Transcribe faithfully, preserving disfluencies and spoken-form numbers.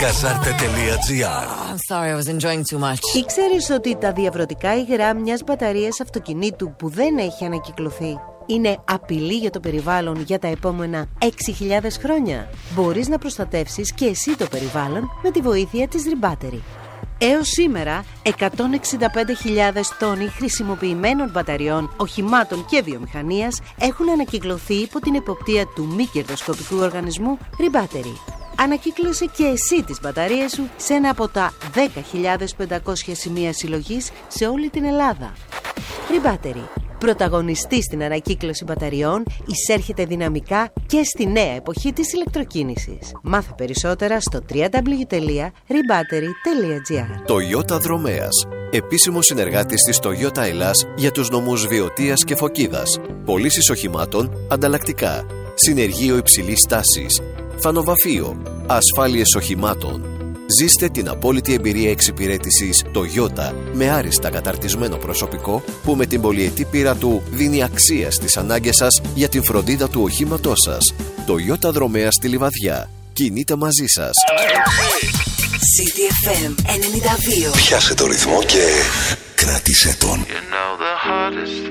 Καζάρτε τελεία τζι άρ. I'm sorry, I was enjoying too much. Ήξερες ότι τα διαβρωτικά υγρά μιας μπαταρίας αυτοκινήτου που δεν έχει ανακυκλωθεί είναι απειλή για το περιβάλλον για τα επόμενα έξι χιλιάδες χρόνια? Μπορείς να προστατεύσεις και εσύ το περιβάλλον με τη βοήθεια της Rebattery. Έως σήμερα, εκατόν εξήντα πέντε χιλιάδες τόνοι χρησιμοποιημένων μπαταριών, οχημάτων και βιομηχανίας έχουν ανακυκλωθεί υπό την εποπτεία του μη κερδοσκοπικού οργανισμού Rebattery. Ανακύκλωσε και εσύ τις μπαταρίες σου σε ένα από τα δέκα χιλιάδες πεντακόσια σημεία συλλογής σε όλη την Ελλάδα. Rebattery, πρωταγωνιστή στην ανακύκλωση μπαταριών, εισέρχεται δυναμικά και στη νέα εποχή της ηλεκτροκίνησης. Μάθε περισσότερα στο double-u double-u double-u τελεία rebattery τελεία τζι άρ. Toyota Δρομέας, επίσημος συνεργάτης της Toyota Ελλάς για τους νομούς Βιωτίας και Φωκίδας. Πωλήσεις οχημάτων ανταλλακτικά, συνεργείο υψηλής τάσης, φανοβαφείο, ασφάλειες οχημάτων. Ζήστε την απόλυτη εμπειρία εξυπηρέτησης Toyota με άριστα καταρτισμένο προσωπικό που με την πολυετή πείρα του δίνει αξία στις ανάγκες σας για την φροντίδα του οχήματός σας. Toyota Δρομέας στη Λιβαδιά. Κινείται μαζί σας. City εφ εμ ενενήντα δύο. Πιάσε το ρυθμό και κράτησε τον. You know the hardest